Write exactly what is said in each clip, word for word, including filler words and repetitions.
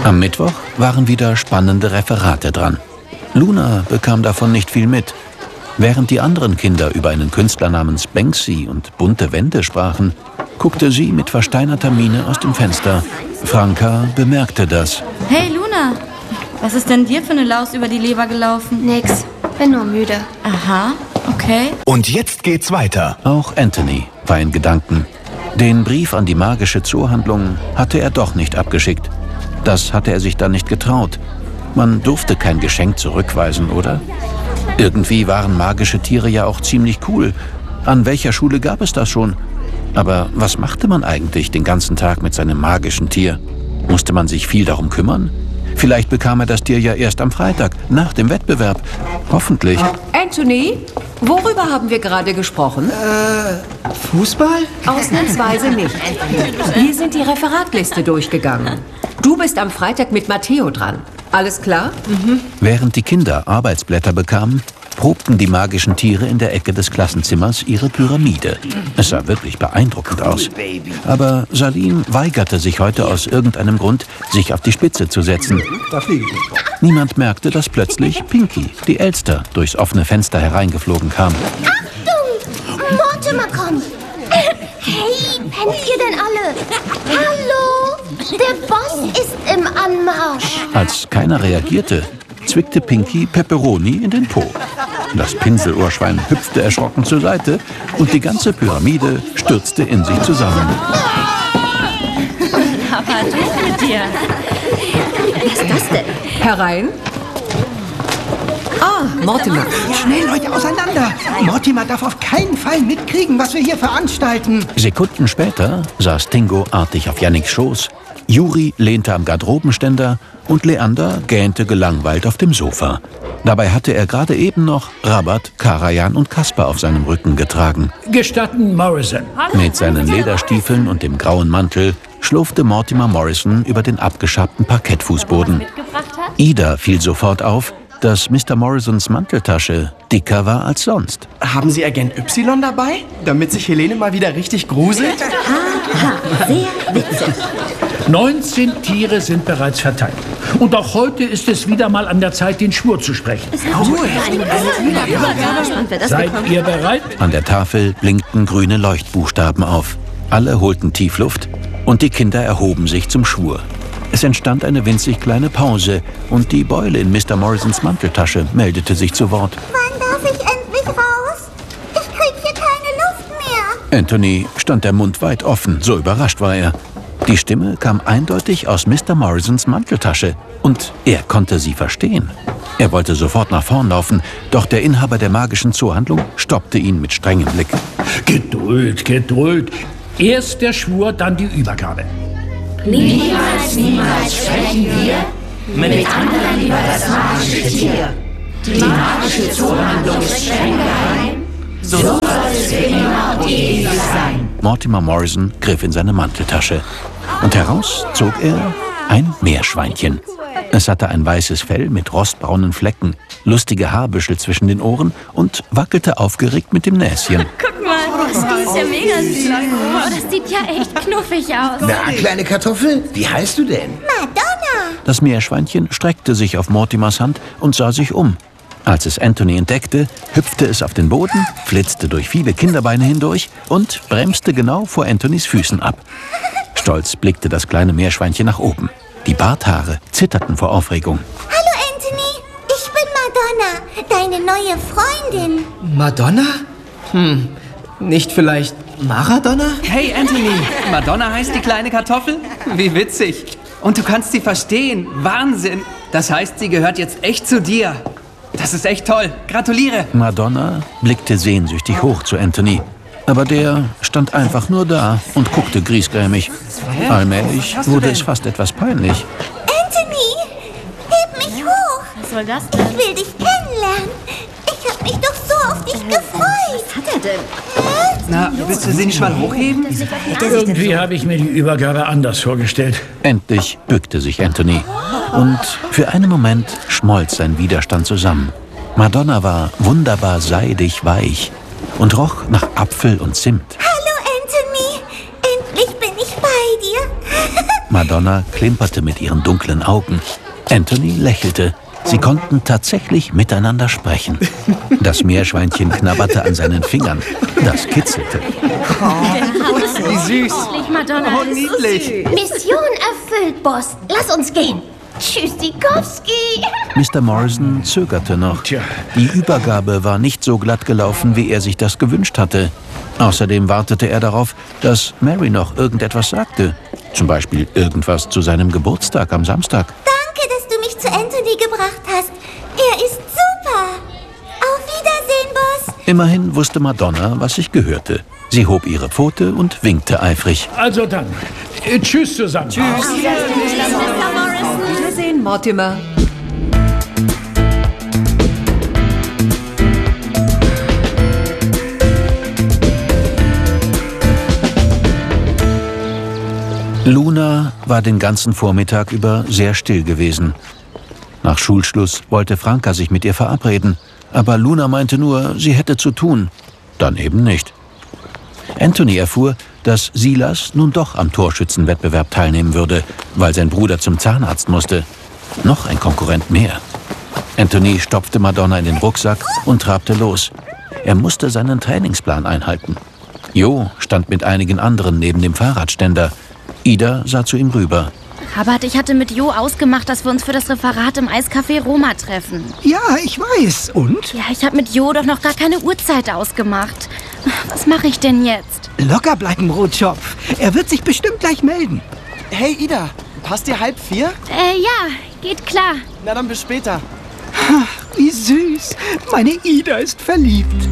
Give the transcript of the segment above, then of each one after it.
Am Mittwoch waren wieder spannende Referate dran. Luna bekam davon nicht viel mit. Während die anderen Kinder über einen Künstler namens Banksy und bunte Wände sprachen, guckte sie mit versteinerter Miene aus dem Fenster. Franka bemerkte das. Hey Luna, was ist denn dir für eine Laus über die Leber gelaufen? Nix, bin nur müde. Aha, okay. Und jetzt geht's weiter. Auch Anthony war in Gedanken. Den Brief an die magische Zoohandlung hatte er doch nicht abgeschickt. Das hatte er sich dann nicht getraut. Man durfte kein Geschenk zurückweisen, oder? Irgendwie waren magische Tiere ja auch ziemlich cool. An welcher Schule gab es das schon? Aber was machte man eigentlich den ganzen Tag mit seinem magischen Tier? Musste man sich viel darum kümmern? Vielleicht bekam er das Tier ja erst am Freitag, nach dem Wettbewerb. Hoffentlich. Anthony, worüber haben wir gerade gesprochen? Äh, Fußball? Ausnahmsweise nicht. Wir sind die Referatliste durchgegangen. Du bist am Freitag mit Matteo dran. Alles klar? Mhm. Während die Kinder Arbeitsblätter bekamen, probten die magischen Tiere in der Ecke des Klassenzimmers ihre Pyramide. Es sah wirklich beeindruckend aus. Aber Salim weigerte sich heute aus irgendeinem Grund, sich auf die Spitze zu setzen. Da fliege ich nicht. Niemand merkte, dass plötzlich Pinky, die Elster, durchs offene Fenster hereingeflogen kam. Achtung! Mortimer kommt! Hey, pennt ihr denn alle? Hallo? Der Boss ist im Anmarsch. Als keiner reagierte, zwickte Pinky Pepperoni in den Po. Das Pinselohrschwein hüpfte erschrocken zur Seite und die ganze Pyramide stürzte in sich zusammen. Aber du mit dir. Was ist das denn? Herein. Ah, Mortimer. Schnell, Leute, auseinander. Mortimer darf auf keinen Fall mitkriegen, was wir hier veranstalten. Sekunden später saß Tingo artig auf Janniks Schoß, Juri lehnte am Garderobenständer und Leander gähnte gelangweilt auf dem Sofa. Dabei hatte er gerade eben noch Rabat, Karajan und Kasper auf seinem Rücken getragen. Gestatten Morrison. Mit seinen Lederstiefeln und dem grauen Mantel schlurfte Mortimer Morrison über den abgeschabten Parkettfußboden. Ida fiel sofort auf, dass Mister Morrisons Manteltasche dicker war als sonst. Haben Sie Agent Y dabei, damit sich Helene mal wieder richtig gruselt? Haha, sehr witzig. neunzehn Tiere sind bereits verteilt. Und auch heute ist es wieder mal an der Zeit, den Schwur zu sprechen. Seid ihr bereit? An der Tafel blinkten grüne Leuchtbuchstaben auf. Alle holten tief Luft und die Kinder erhoben sich zum Schwur. Es entstand eine winzig kleine Pause und die Beule in Mister Morrisons Manteltasche meldete sich zu Wort. Wann darf ich endlich raus? Ich krieg hier keine Luft mehr. Anthony stand der Mund weit offen, so überrascht war er. Die Stimme kam eindeutig aus Mister Morrisons Manteltasche und er konnte sie verstehen. Er wollte sofort nach vorn laufen, doch der Inhaber der magischen Zoohandlung stoppte ihn mit strengem Blick. Geduld, Geduld. Erst der Schwur, dann die Übergabe. Niemals, niemals sprechen wir mit anderen über das magische Tier. Die magische Zoohandlung ist streng geheim. So soll es für immer und ewig sein. Mortimer Morrison griff in seine Manteltasche und heraus zog er ein Meerschweinchen. Es hatte ein weißes Fell mit rostbraunen Flecken, lustige Haarbüschel zwischen den Ohren und wackelte aufgeregt mit dem Näschen. Guck mal, die ist ja mega süß. Oh, das sieht ja echt knuffig aus. Na, kleine Kartoffel, wie heißt du denn? Madonna. Das Meerschweinchen streckte sich auf Mortimers Hand und sah sich um. Als es Anthony entdeckte, hüpfte es auf den Boden, flitzte durch viele Kinderbeine hindurch und bremste genau vor Anthonys Füßen ab. Stolz blickte das kleine Meerschweinchen nach oben. Die Barthaare zitterten vor Aufregung. Hallo Anthony, ich bin Madonna, deine neue Freundin. Madonna? Hm, nicht vielleicht Maradona? Hey Anthony, Madonna heißt die kleine Kartoffel? Wie witzig. Und du kannst sie verstehen. Wahnsinn. Das heißt, sie gehört jetzt echt zu dir. Das ist echt toll. Gratuliere. Madonna blickte sehnsüchtig hoch zu Anthony. Aber der stand einfach nur da und guckte griesgrämig. Allmählich wurde es fast etwas peinlich. Anthony, heb mich hoch. Was soll das denn? Ich will dich kennenlernen. Ich hab mich doch so auf dich gefreut. Was hat er denn? Na, willst du sie nicht mal hochheben? Irgendwie habe ich mir die Übergabe anders vorgestellt. Endlich bückte sich Anthony. Und für einen Moment schmolz sein Widerstand zusammen. Madonna war wunderbar seidig weich und roch nach Apfel und Zimt. Hallo Anthony, endlich bin ich bei dir. Madonna klimperte mit ihren dunklen Augen. Anthony lächelte. Sie konnten tatsächlich miteinander sprechen. Das Meerschweinchen knabberte an seinen Fingern. Das kitzelte. Oh, wie süß. Madonna, Oh, niedlich. Mission erfüllt, Boss. Lass uns gehen. Tschüssikowski. Mister Morrison zögerte noch. Die Übergabe war nicht so glatt gelaufen, wie er sich das gewünscht hatte. Außerdem wartete er darauf, dass Mary noch irgendetwas sagte. Zum Beispiel irgendwas zu seinem Geburtstag am Samstag. Danke, dass du mich zu Anthony gebracht hast. Er ist super. Auf Wiedersehen, Boss. Immerhin wusste Madonna, was sich gehörte. Sie hob ihre Pfote und winkte eifrig. Also dann, äh, tschüss zusammen. Tschüss. Wiedersehen, Mortimer. Luna war den ganzen Vormittag über sehr still gewesen. Nach Schulschluss wollte Franka sich mit ihr verabreden, aber Luna meinte nur, sie hätte zu tun. Dann eben nicht. Anthony erfuhr, dass Silas nun doch am Torschützenwettbewerb teilnehmen würde, weil sein Bruder zum Zahnarzt musste. Noch ein Konkurrent mehr. Anthony stopfte Madonna in den Rucksack und trabte los. Er musste seinen Trainingsplan einhalten. Jo stand mit einigen anderen neben dem Fahrradständer. Ida sah zu ihm rüber. Robert, ich hatte mit Jo ausgemacht, dass wir uns für das Referat im Eiscafé Roma treffen. Ja, ich weiß. Und? Ja, ich habe mit Jo doch noch gar keine Uhrzeit ausgemacht. Was mache ich denn jetzt? Locker bleiben, Rotschopf. Er wird sich bestimmt gleich melden. Hey, Ida, passt dir halb vier? Äh, ja, geht klar. Na dann bis später. Ach, wie süß. Meine Ida ist verliebt.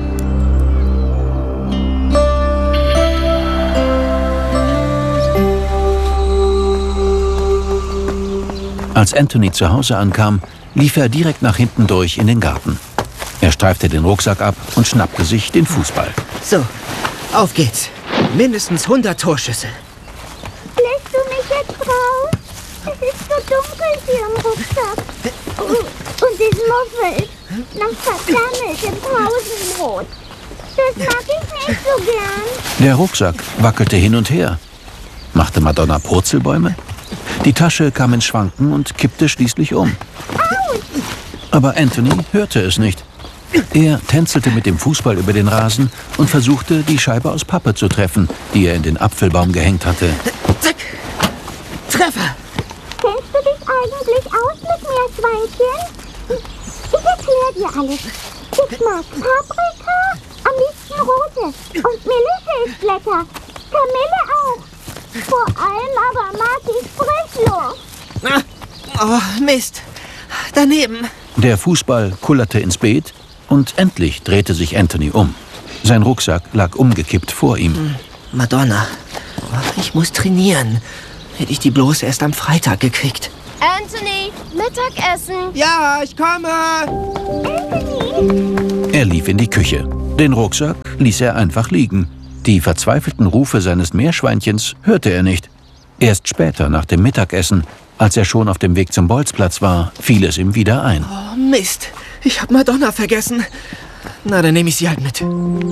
Als Anthony zu Hause ankam, lief er direkt nach hinten durch in den Garten. Er streifte den Rucksack ab und schnappte sich den Fußball. So, auf geht's. Mindestens hundert Torschüsse. Lässt du mich jetzt raus? Es ist so dunkel hier im Rucksack. Und es muffelt. Nach vergammeltem Pausenbrot. Das mag ich nicht so gern. Der Rucksack wackelte hin und her. Machte Madonna Purzelbäume? Die Tasche kam ins Schwanken und kippte schließlich um. Aber Anthony hörte es nicht. Er tänzelte mit dem Fußball über den Rasen und versuchte, die Scheibe aus Pappe zu treffen, die er in den Apfelbaum gehängt hatte. Zack! Treffer! Kennst du dich eigentlich aus mit Meerschweinchen? Ich erkläre dir alles. Ich mag Paprika, am liebsten rote. Und Melisse ist lecker. Kamille auch. Vor allem aber mag ich Frischluft. Ah, oh, Mist. Daneben. Der Fußball kullerte ins Beet und endlich drehte sich Anthony um. Sein Rucksack lag umgekippt vor ihm. Madonna, ich muss trainieren. Hätte ich die bloß erst am Freitag gekriegt. Anthony, Mittagessen. Ja, ich komme. Anthony. Er lief in die Küche. Den Rucksack ließ er einfach liegen. Die verzweifelten Rufe seines Meerschweinchens hörte er nicht. Erst später, nach dem Mittagessen, als er schon auf dem Weg zum Bolzplatz war, fiel es ihm wieder ein. Oh, Mist. Ich hab Madonna vergessen. Na, dann nehme ich sie halt mit.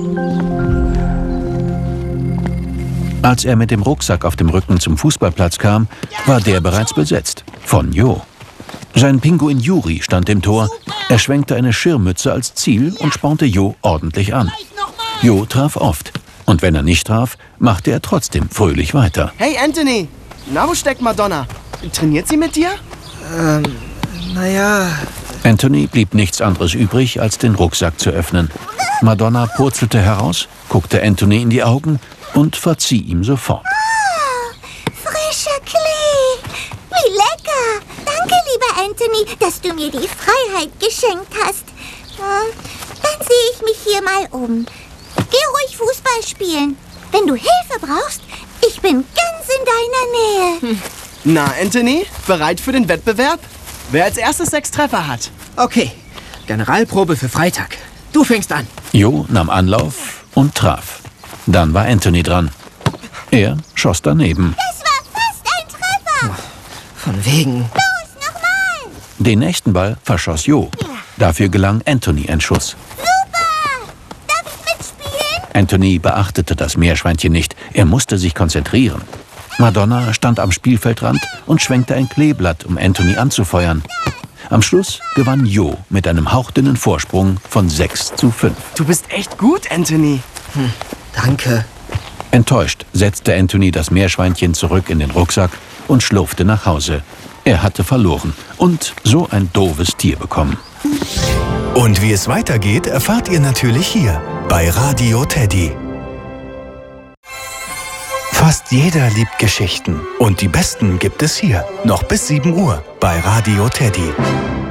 Als er mit dem Rucksack auf dem Rücken zum Fußballplatz kam, war der bereits besetzt. Von Jo. Sein Pinguin Juri stand im Tor. Er schwenkte eine Schirmmütze als Ziel und spornte Jo ordentlich an. Jo traf oft. Und wenn er nicht traf, machte er trotzdem fröhlich weiter. Hey, Anthony. Na, wo steckt Madonna? Trainiert sie mit dir? Ähm, naja... Anthony blieb nichts anderes übrig, als den Rucksack zu öffnen. Madonna purzelte heraus, guckte Anthony in die Augen und verzieh ihm sofort. Oh, frischer Klee. Wie lecker. Danke, lieber Anthony, dass du mir die Freiheit geschenkt hast. Dann sehe ich mich hier mal um. Geh ruhig Fußball spielen. Wenn du Hilfe brauchst, ich bin ganz in deiner Nähe. Hm. Na, Anthony, bereit für den Wettbewerb? Wer als erstes sechs Treffer hat. Okay, Generalprobe für Freitag. Du fängst an. Jo nahm Anlauf und traf. Dann war Anthony dran. Er schoss daneben. Das war fast ein Treffer. Von wegen. Los, nochmal. Den nächsten Ball verschoss Jo. Dafür gelang Anthony ein Schuss. Super. Darf ich mitspielen? Anthony beachtete das Meerschweinchen nicht. Er musste sich konzentrieren. Madonna stand am Spielfeldrand und schwenkte ein Kleeblatt, um Anthony anzufeuern. Am Schluss gewann Jo mit einem hauchdünnen Vorsprung von sechs zu fünf. Du bist echt gut, Anthony. Hm, danke. Enttäuscht setzte Anthony das Meerschweinchen zurück in den Rucksack und schlurfte nach Hause. Er hatte verloren und so ein doofes Tier bekommen. Und wie es weitergeht, erfahrt ihr natürlich hier bei Radio Teddy. Fast jeder liebt Geschichten und die besten gibt es hier, noch bis sieben Uhr bei Radio Teddy.